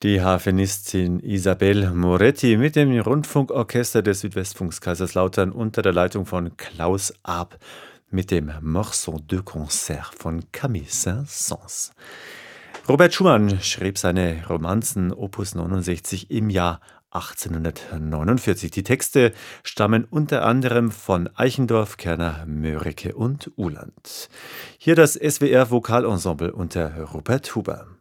Die Harfenistin Isabel Moretti mit dem Rundfunkorchester des Südwestfunks Kaiserslautern unter der Leitung von Klaus Arp mit dem Morceau de Concert von Camille Saint-Saëns. Robert Schumann schrieb seine Romanzen Opus 69 im Jahr 1849. Die Texte stammen unter anderem von Eichendorff, Kerner, Mörike und Uhland. Hier das SWR Vokalensemble unter Rupert Huber.